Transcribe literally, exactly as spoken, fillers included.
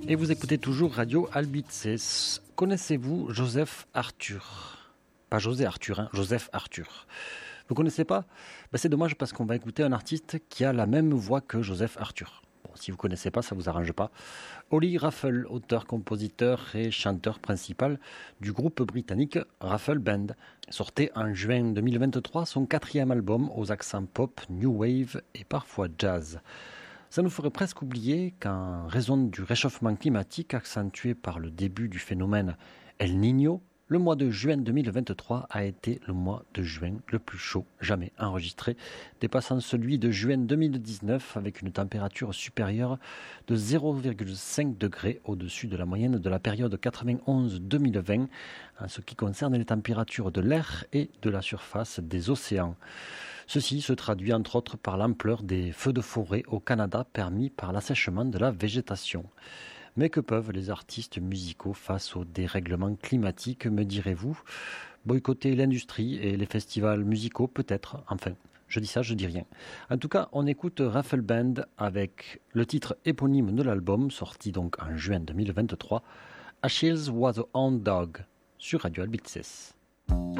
Et vous écoutez toujours Radio Albitzes. Connaissez-vous Joseph Arthur ? Pas José Arthur, hein, Joseph Arthur. Vous connaissez pas ? Ben c'est dommage parce qu'on va écouter un artiste qui a la même voix que Joseph Arthur. Bon, si vous connaissez pas, ça vous arrange pas. Holly Raffel, auteur, compositeur et chanteur principal du groupe britannique Raffel Band, sortait en juin deux mille vingt-trois son quatrième album aux accents pop, new wave et parfois jazz. Ça nous ferait presque oublier qu'en raison du réchauffement climatique accentué par le début du phénomène El Niño, le mois de juin deux mille vingt-trois a été le mois de juin le plus chaud jamais enregistré, dépassant celui de juin deux mille dix-neuf avec une température supérieure de zéro virgule cinq degrés au-dessus de la moyenne de la période quatre-vingt-onze deux mille vingt en ce qui concerne les températures de l'air et de la surface des océans. Ceci se traduit entre autres par l'ampleur des feux de forêt au Canada permis par l'assèchement de la végétation. Mais que peuvent les artistes musicaux face au dérèglement climatique, me direz-vous ? Boycotter l'industrie et les festivals musicaux, peut-être, enfin, je dis ça, je dis rien. En tout cas, on écoute Raffel Band avec le titre éponyme de l'album, sorti donc en juin deux mille vingt-trois, Achilles Was a Hound Dog, sur Radio Albitzes.